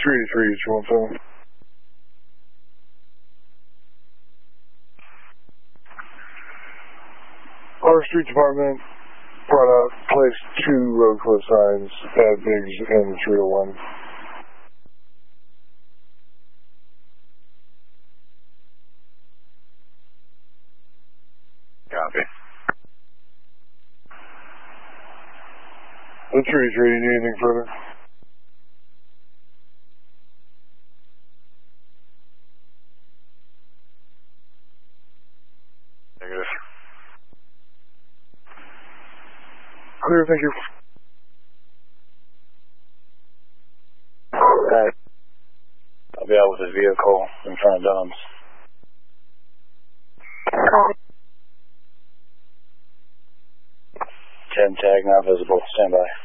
383-217. Our street department brought out, placed 2 road close signs at Biggs and 301. Copy. The 383, do you need anything further? Negative. Clear, thank you. Okay. I'll be out with his vehicle in front of Dunham's. Copy. 10 tag not visible. Stand by.